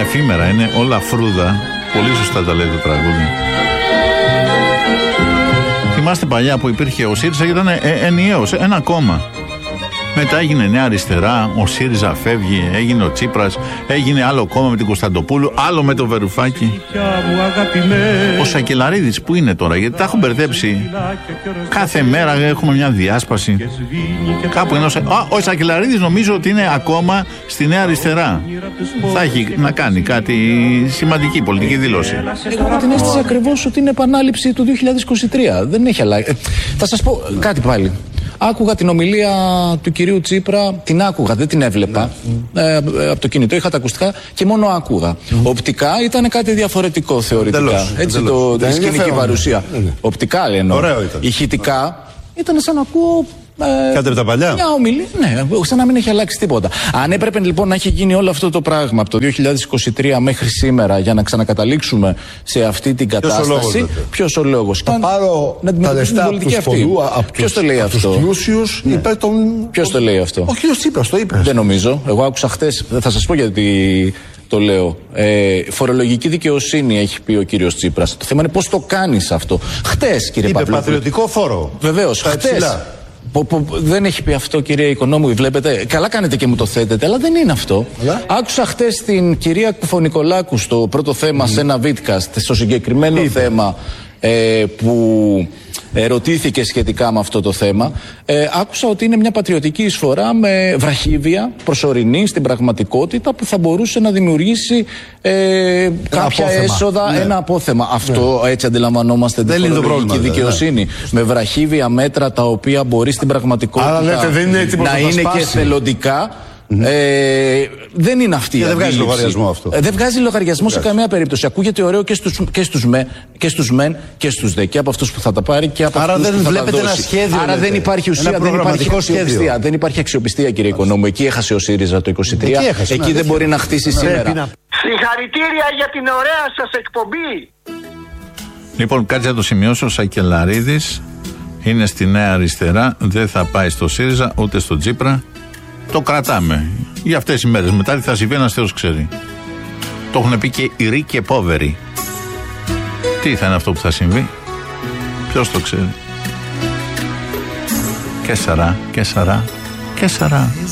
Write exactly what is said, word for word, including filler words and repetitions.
εφήμερα, είναι όλα φρούδα. Πολύ σωστά τα λέει το τραγούδι. Θυμάστε παλιά που υπήρχε ο ΣΥΡΙΖΑ, ήταν ε, ενιαίος, ένα κόμμα. Μετά έγινε Νέα Αριστερά, ο ΣΥΡΙΖΑ φεύγει, έγινε ο Τσίπρας, έγινε άλλο κόμμα με την Κωνσταντοπούλου, άλλο με το Βερουφάκη. Ο Σακελαρίδης που είναι τώρα, γιατί τα έχω μπερδέψει. Κάθε μέρα έχουμε μια διάσπαση. Κάπου ενός... Α, ο Σακελαρίδης νομίζω ότι είναι ακόμα στη Νέα Αριστερά. Θα έχει να κάνει κάτι σημαντική πολιτική δήλωση. Εγώ έχω την αίσθηση ακριβώς ότι είναι επανάληψη του δύο χιλιάδες είκοσι τρία. Δεν έχει αλλάξει. Θα σας πω κάτι πάλι. Άκουγα την ομιλία του κυρίου Τσίπρα, την άκουγα, δεν την έβλεπα ναι. ε, ε, από το κινητό, είχα τα ακουστικά και μόνο άκουγα. Mm. Οπτικά ήταν κάτι διαφορετικό θεωρητικά. Τελώς, έτσι τελώς. Το, τη σκηνική παρουσία. Ναι, ναι. Οπτικά λένε. Ωραίο ήταν. Ηχητικά ήταν σαν να ακούω. Ε, Κάτι από τα παλιά. Μια ομιλία, ναι, σαν να μην έχει αλλάξει τίποτα. Αν έπρεπε λοιπόν να έχει γίνει όλο αυτό το πράγμα από το δύο χιλιάδες είκοσι τρία μέχρι σήμερα για να ξανακαταλήξουμε σε αυτή την κατάσταση, ποιος ο λόγος? Θα πάρω τα λεφτά από του πολλού, από τους πλούσιους, ναι. υπέρ των. Ποιος το λέει αυτό? Ο κύριος Τσίπρας το είπε. Δεν νομίζω. Εγώ άκουσα χτες, θα σας πω γιατί το λέω. Ε, φορολογική δικαιοσύνη έχει πει ο κύριος Τσίπρας. Το θέμα είναι πώς το κάνεις αυτό. Χτες, κύριε Παυλόπουλο. Είπε πατριωτικό φόρο. Βεβαίως, χτες. Που, που, δεν έχει πει αυτό, κυρία Οικονόμου, βλέπετε. Καλά κάνετε και μου το θέτετε, αλλά δεν είναι αυτό. Αλλά? Άκουσα χτες την κυρία Κουφωνικολάκου στο πρώτο θέμα, mm. σε ένα βίτκαστ, στο συγκεκριμένο Είπε. θέμα ε, που ερωτήθηκε σχετικά με αυτό το θέμα. Ε, άκουσα ότι είναι μια πατριωτική εισφορά με βραχύβια, προσωρινή στην πραγματικότητα, που θα μπορούσε να δημιουργήσει ε, κάποια απόθεμα. έσοδα, ναι. ένα απόθεμα. Ναι. Αυτό έτσι αντιλαμβανόμαστε την φορολογική δικαιοσύνη. Ναι. Με βραχύβια μέτρα τα οποία μπορεί στην πραγματικότητα Άρα, λέτε, δεν είναι να είναι και εθελοντικά. Mm-hmm. Ε, δεν είναι αυτή η δεν βγάζει λογαριασμό αυτό. Ε, δεν βγάζει λογαριασμό δεν σε βγάζει. καμία περίπτωση. Ακούγεται ωραίο και στους, και στους, με, και στους μεν και στους δε. Και από αυτούς που θα τα πάρει και από Άρα αυτούς που θα τα δώσει. Ένα σχέδιο, Άρα λέτε. δεν υπάρχει ουσία, δεν υπάρχει αξιοπιστία. Δεν υπάρχει αξιοπιστία, κύριε Οικονόμου. Εκεί έχασε ο ΣΥΡΙΖΑ το είκοσι τρία. Εκεί, έχασε, Εκεί ναι, δεν μπορεί να χτίσει σήμερα. Συγχαρητήρια για την ωραία σας εκπομπή. Λοιπόν, κάτσε να το σημειώσω. Ο Σακελαρίδης είναι στη Νέα Αριστερά. Δεν θα πάει στο ΣΥΡΙΖΑ ούτε στο Τσίπρα. Το κρατάμε για αυτές τις μέρες. Μετά τι θα συμβεί, ένας Θεός ξέρει. Το έχουν πει και οι ρίκοι και πόβεροι. Τι θα είναι αυτό που θα συμβεί, ποιος το ξέρει. Και σαρά, και σαρά, και σαρά.